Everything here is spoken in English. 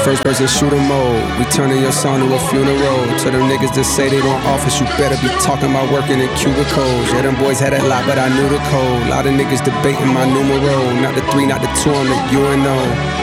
First person shooter mode. We turning your song to a funeral. To them niggas that say they want office, you better be talking about working in cubicles. Yeah, them boys had a lot, but I knew the code. Lot of niggas debating my numero. Not the 3, not the 2, I'm the UNO.